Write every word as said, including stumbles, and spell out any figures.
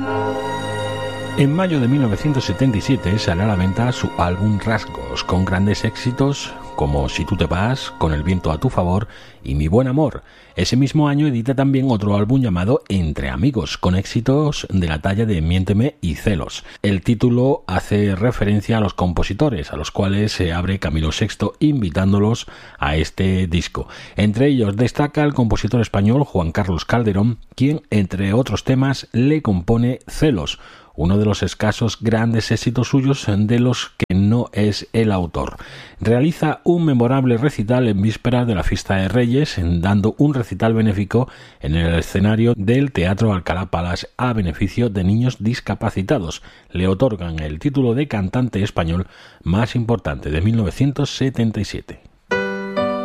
En mayo de mil novecientos setenta y siete sale a la venta su álbum Rasgos, con grandes éxitos como Si tú te vas, Con el viento a tu favor y Mi buen amor. Ese mismo año edita también otro álbum llamado Entre amigos, con éxitos de la talla de Miénteme y Celos. El título hace referencia a los compositores, a los cuales se abre Camilo sexto invitándolos a este disco. Entre ellos destaca el compositor español Juan Carlos Calderón, quien, entre otros temas, le compone Celos, uno de los escasos grandes éxitos suyos de los que no es el autor. Realiza un memorable recital en vísperas de la fiesta de Reyes, dando un recital benéfico en el escenario del Teatro Alcalá Palace a beneficio de niños discapacitados. Le otorgan el título de cantante español más importante de mil novecientos setenta y siete.